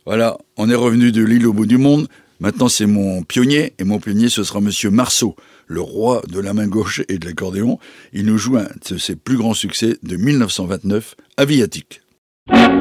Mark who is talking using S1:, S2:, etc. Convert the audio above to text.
S1: Voilà, on est revenu de l'île au bout du monde. Maintenant, c'est mon pionnier. Et mon pionnier, ce sera Monsieur Marceau, le roi de la main gauche et de l'accordéon. Il nous joue un de ses plus grands succès de 1929, Aviatique.